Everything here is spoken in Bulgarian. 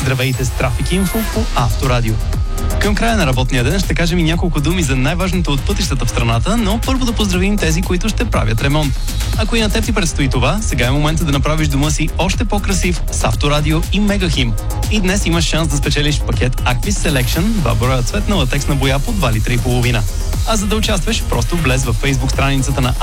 Здравейте с Трафик Инфо по Авторадио. Към края на работния ден ще кажем и няколко думи за най-важното от пътищата в страната, но първо да поздравим тези, които ще правят ремонт. Ако и на теб ти предстои това, сега е момента да направиш дома си още по-красив с Авторадио и Мегахим. И днес имаш шанс да спечелиш пакет Aquis Selection, 2 броя цветна латексна боя по 2,5 литра. А за да участваш, просто влез във Facebook страницата на